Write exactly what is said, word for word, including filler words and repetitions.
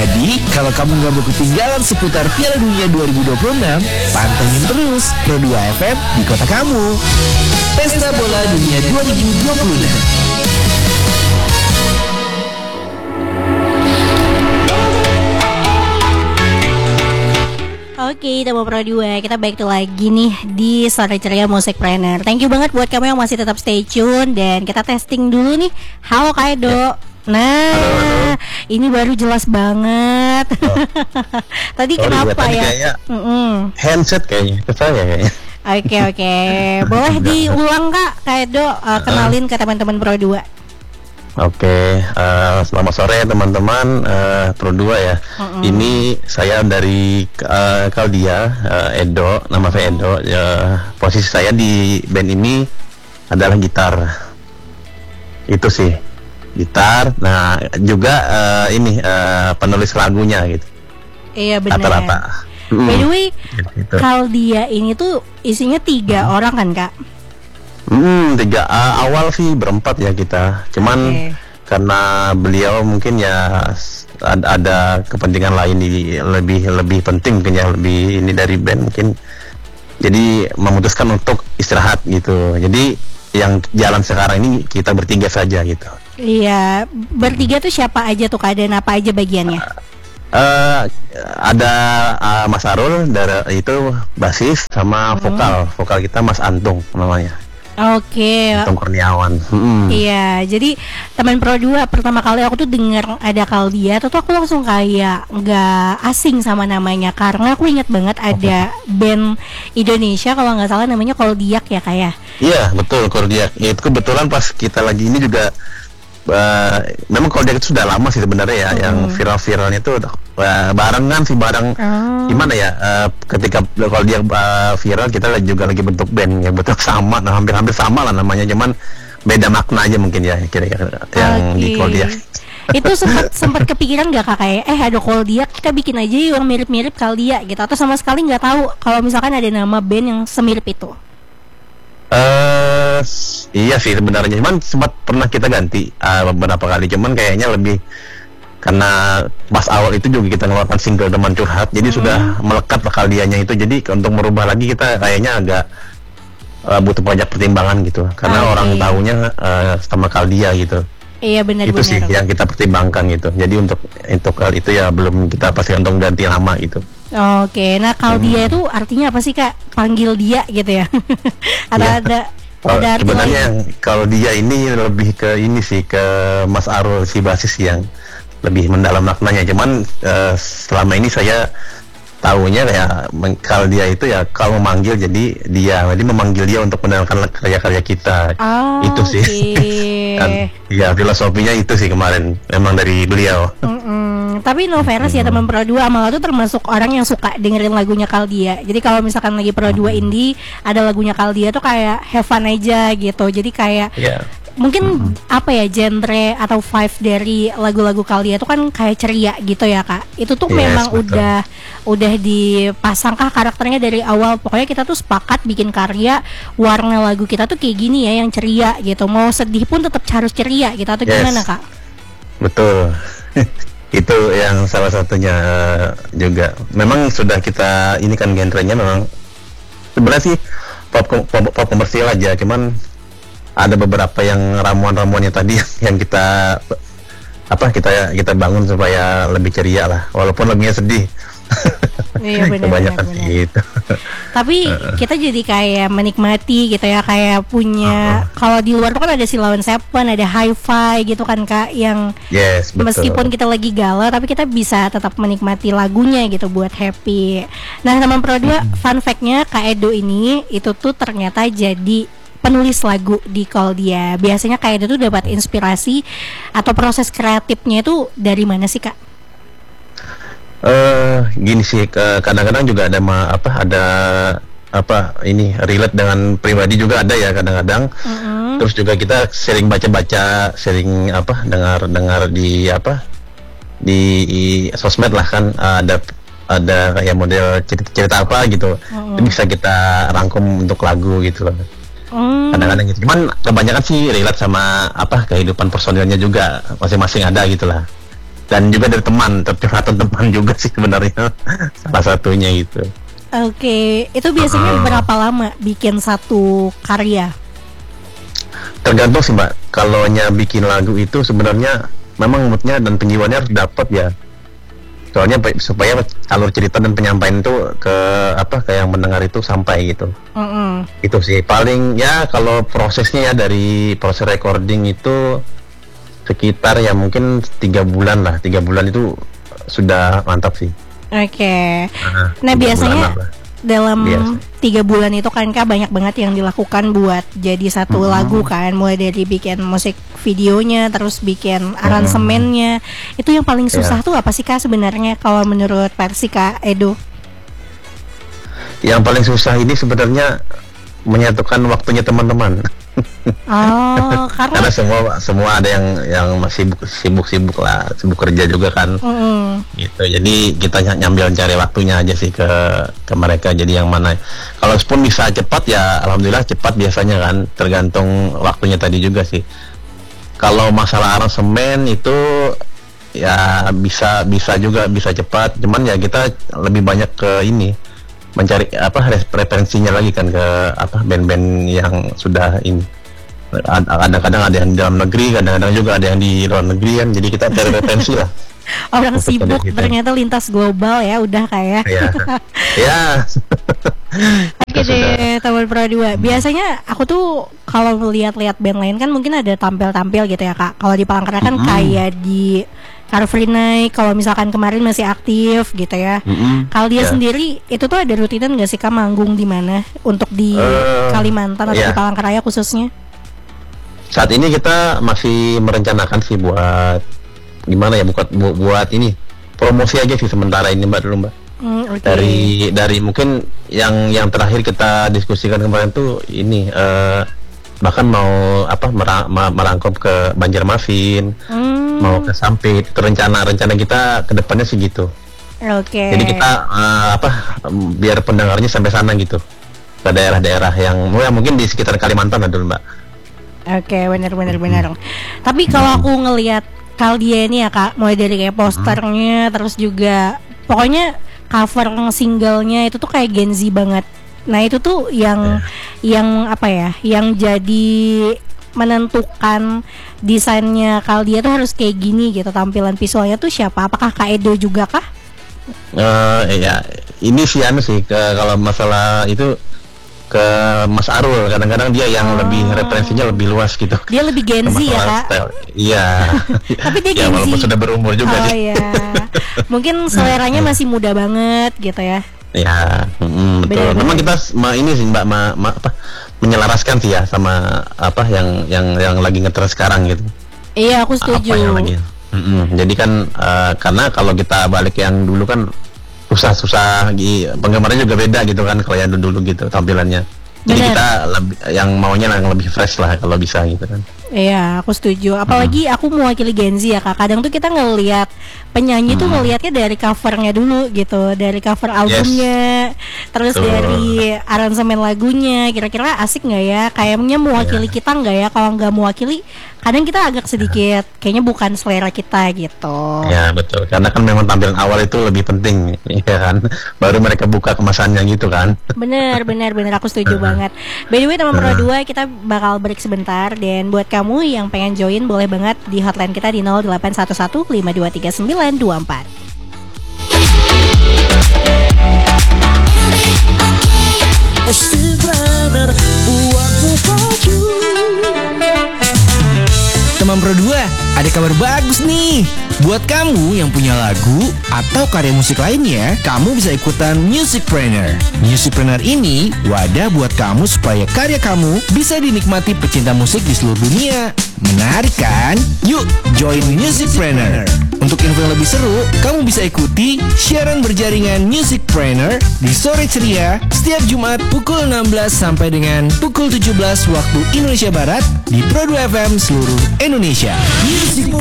Jadi, kalau kamu nggak mau ketinggalan seputar Piala Dunia dua ribu dua puluh enam, pantengin terus Pro dua F M di kota kamu. Pesta Bola Dunia dua ribu dua puluh enam. Oke, kita mau Pro dua. Kita back to lagi nih di Sore Ceria Musikpreneur. Thank you banget buat kamu yang masih tetap stay tune. Dan kita testing dulu nih. Halo Kak Edo. Nah, halo, halo. Ini baru jelas banget. Oh. Tadi oh, kenapa ya? Handset kayaknya, kesal ya kayaknya. Oke oke, boleh diulang Kak, Kak Edo, uh, kenalin ke teman-teman Pro dua. Oke, uh, selamat sore teman-teman uh, Pro dua ya. Uh-uh. Ini saya dari uh, Kaldia, uh, Edo, nama saya Edo. Uh, posisi saya di band ini adalah gitar. Itu sih, gitar. Nah, juga uh, ini uh, penulis lagunya gitu. Iya benar. Rata-rata. By the way, gitu. Kaldia ini tuh isinya tiga hmm. orang kan Kak? Hmm, tiga uh, awal sih berempat ya kita. Cuman okay. karena beliau mungkin ya ada, ada kepentingan lain di lebih lebih penting mungkin ya lebih ini dari band mungkin. Jadi memutuskan untuk istirahat gitu. Jadi yang jalan sekarang ini kita bertiga saja gitu. Iya, bertiga tuh siapa aja tuh Kak, dan apa aja bagiannya? Uh, ada uh, Mas Arul dari itu basis sama vokal. Hmm. Vokal kita Mas Antung namanya. Oke. Antung Kurniawan. Hmm. Iya, jadi teman Pro dua pertama kali aku tuh dengar ada Kaldia, tuh aku langsung kayak nggak asing sama namanya karena aku ingat banget ada okay. band Indonesia kalau nggak salah namanya Koldiak ya Kak ya. Iya betul Koldiak. Ya, itu kebetulan pas kita lagi ini juga. Uh, memang kalau dia itu sudah lama sih sebenarnya ya, hmm. yang viral-viralnya itu uh, barengan sih bareng hmm. gimana ya uh, ketika kalau dia uh, viral kita juga lagi bentuk band yang betul sama, nah, hampir-hampir sama lah namanya, cuman beda makna aja mungkin ya kira-kira okay. yang di Koldiak. Itu sempat sempat kepikiran nggak Kak kayak eh ada Koldiak kita bikin aja yuk yang mirip-mirip Kaldia gitu, atau sama sekali nggak tahu kalau misalkan ada nama band yang semirip itu? Uh, iya sih sebenarnya, cuman sempat pernah kita ganti uh, beberapa kali, cuman kayaknya lebih karena pas awal itu juga kita ngeluarkan single Teman Curhat, jadi hmm. sudah melekat Kaldianya itu, jadi untuk merubah lagi kita kayaknya agak uh, butuh banyak pertimbangan gitu, karena okay. orang tahunya uh, sama Kaldia gitu. Iya benar. Itu benar, sih benar. Yang kita pertimbangkan gitu. Jadi untuk untuk hal itu ya belum kita pastikan untuk ganti nama gitu. Oke, nah Kaldia hmm. itu artinya apa sih Kak? Panggil dia gitu ya? ada ya. ada oh, ada arti sebenarnya kalau dia ini lebih ke ini sih ke Mas Arul si basis yang lebih mendalam maknanya. Cuman uh, selama ini saya tahunya kayak Kaldia itu ya kalau memanggil jadi dia, jadi memanggil dia untuk mendengarkan karya-karya kita. Oh, itu sih. Okay. Dan, ya filosofinya itu sih kemarin memang dari beliau. Mm-mm. Tapi no fairness ya teman Pro dua, Amal tuh termasuk orang yang suka dengerin lagunya Kaldia. Jadi kalau misalkan lagi Pro dua indie ada lagunya Kaldia tuh kayak have fun aja gitu. Jadi kayak yeah. mungkin mm-hmm. apa ya genre atau vibe dari lagu-lagu Kaldia itu kan kayak ceria gitu ya Kak. Itu tuh yes, memang betul. udah udah dipasangkah karakternya dari awal. Pokoknya kita tuh sepakat bikin karya warna lagu kita tuh kayak gini ya, yang ceria gitu. Mau sedih pun tetap harus ceria gitu, atau yes. gimana Kak? Betul. Itu yang salah satunya juga. Memang sudah kita ini kan genrenya memang sebenarnya sih pop pop, pop komersial aja, cuman ada beberapa yang ramuan-ramuannya tadi yang kita apa kita kita bangun supaya lebih ceria lah, walaupun lagunya sedih. Iya benar. Kebanyakan benar, gitu. Tapi kita jadi kayak menikmati gitu ya, kayak punya uh-uh. kalau di luar tuh kan ada Silauan Seven, ada Hi-Fi gitu kan Kak, yang yes, betul. Meskipun kita lagi galau tapi kita bisa tetap menikmati lagunya gitu buat happy. Nah teman Pro dua, uh-huh. fun fact-nya Kak Edo ini itu tuh ternyata jadi penulis lagu di Kaldia. Biasanya Kak Edo tuh dapat inspirasi atau proses kreatifnya itu dari mana sih Kak? Uh, gini sih, kadang-kadang juga ada ma, apa ada apa ini relate dengan pribadi juga ada ya kadang-kadang. Uh-huh. Terus juga kita sering baca-baca, sering apa dengar-dengar di apa di, di sosmed lah kan, ada ada kayak model cerita-cerita apa gitu. Uh-huh. Itu bisa kita rangkum untuk lagu gitu loh. Uh-huh. Kadang-kadang gitu. Cuman kebanyakan sih relate sama apa kehidupan personilnya juga, masing-masing ada gitulah. dan juga dari teman, tercurhatan teman juga sih sebenarnya salah satunya itu. Oke, itu biasanya uh, berapa lama bikin satu karya? Tergantung sih Mbak. Kalau nya bikin lagu itu sebenarnya memang moodnya dan penjiwaannya harus dapat ya. Soalnya supaya alur cerita dan penyampaian itu ke apa ke yang mendengar itu sampai gitu. Mm-hmm. Itu sih paling ya kalau prosesnya ya dari proses recording itu sekitar ya mungkin tiga bulan lah. Tiga bulan itu sudah mantap sih. Oke. Okay. Nah, nah biasanya dalam biasa. tiga bulan itu kan Kak banyak banget yang dilakukan buat jadi satu mm-hmm. lagu kan, mulai dari bikin musik videonya, terus bikin aransemennya. Mm-hmm. Itu yang paling susah yeah. tuh apa sih Kak sebenarnya kalau menurut versi Kak Edo? Yang paling susah ini sebenarnya menyatukan waktunya teman-teman. Oh, karena karena semua semua ada yang yang masih sibuk sibuk lah, sibuk kerja juga kan. Mm. Gitu. Jadi kita nyambil cari waktunya aja sih ke ke mereka. Jadi yang mana kalau pun bisa cepat ya alhamdulillah cepat biasanya kan, tergantung waktunya tadi juga sih. Kalau masalah aransemen itu ya bisa bisa juga bisa cepat, cuman ya kita lebih banyak ke ini mencari apa referensinya lagi kan ke apa band-band yang sudah ini. Kadang-kadang ada yang di dalam negeri, kadang-kadang juga ada yang di luar negeri kan, jadi kita cari referensi lah. Orang sibuk ternyata lintas global ya udah kayak. Ya. Ya. Oke deh, teman Pro dua. Biasanya aku tuh kalau melihat-lihat band lain kan mungkin ada tampil-tampil gitu ya Kak. Kalau di Palangkaraya kan mm-hmm. kayak di Car Free Night, kalau misalkan kemarin masih aktif gitu ya. Mm-hmm. Kalau dia yeah. sendiri itu tuh ada rutinan nggak sih Kak manggung di mana untuk di uh, Kalimantan atau yeah. di Palangkaraya khususnya? Saat ini kita masih merencanakan sih buat gimana ya buat bu, buat ini promosi aja sih sementara ini Mbak dulu Mbak. Mm, okay. Dari dari mungkin yang yang terakhir kita diskusikan kemarin tuh ini uh, bahkan mau apa merang, merangkap ke Banjarmasin, mm. mau ke Sampit. Rencana-rencana kita ke depannya sih gitu. Oke. Okay. Jadi kita uh, apa biar pendengarnya sampai sana gitu. Ke daerah-daerah yang ya, mungkin di sekitar Kalimantan ada dulu Mbak. Oke, okay, benar-benar benar. Hmm. Tapi kalau aku ngelihat Kaldia ini ya Kak, mulai dari kayak posternya, hmm. terus juga pokoknya cover singlenya itu tuh kayak Gen Z banget. Nah itu tuh yang yeah. yang apa ya, yang jadi menentukan desainnya Kaldia tuh harus kayak gini gitu, tampilan visualnya tuh siapa? Apakah Kak Edo juga kah? Uh, ya ini sih anu sih ke, kalau masalah itu ke Mas Arul, kadang-kadang dia yang oh. lebih referensinya lebih luas gitu. Dia lebih Gen Z ya Kak? Iya. Tapi dia ya, Gen Z. Walaupun sudah berumur juga. Oh iya. Mungkin seleranya masih muda banget gitu ya. Ya, mm, betul. Bener-bener. Memang kita ma, ini sih Mbak ma, ma, apa, menyelaraskan sih ya sama apa yang yang yang lagi ngetren sekarang gitu. Iya, aku setuju. Apa yang lagi. Mm-mm. Jadi kan uh, karena kalau kita balik yang dulu kan susah-susah, penggemarnya juga beda gitu kan kalau yang dulu gitu tampilannya. Jadi bener. Kita lebih, yang maunya yang lebih fresh lah kalau bisa gitu kan. Iya, aku setuju. Apalagi hmm. aku mewakili Gen Z ya Kak. Kadang tuh kita ngelihat penyanyi hmm. tuh ngelihatnya dari covernya dulu gitu, dari cover albumnya, yes. terus tuh. Dari aransemen lagunya. Kira-kira asik nggak ya? Kayaknya mewakili yeah. kita nggak ya? Kalau nggak mewakili, kadang kita agak sedikit kayaknya bukan selera kita gitu. Ya betul. Karena kan memang tampilan awal itu lebih penting, ya kan. Baru mereka buka kemasannya gitu kan. Bener, bener, bener. Aku setuju banget. By the way, teman Pro dua, kita bakal break sebentar. Dan buat kamu yang pengen join, boleh banget di hotline kita di nol delapan satu satu lima dua tiga sembilan dua empat. Teman Pro dua, ada kabar bagus nih. Buat kamu yang punya lagu atau karya musik lainnya, kamu bisa ikutan Musicpreneur. Musicpreneur ini wadah buat kamu supaya karya kamu bisa dinikmati pecinta musik di seluruh dunia. Menarik kan? Yuk, join Musicpreneur. Untuk info yang lebih seru, kamu bisa ikuti siaran berjaringan Musicpreneur di Sore Ceria setiap Jumat pukul enam belas sampai dengan pukul tujuh belas waktu Indonesia Barat di Pro dua F M seluruh Indonesia. Musicpreneur.